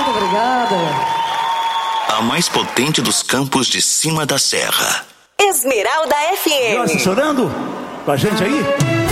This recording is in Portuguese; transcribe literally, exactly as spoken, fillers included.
Muito obrigada. A mais potente dos campos de cima da serra. Esmeralda F M. Jorge chorando? Com a gente aí?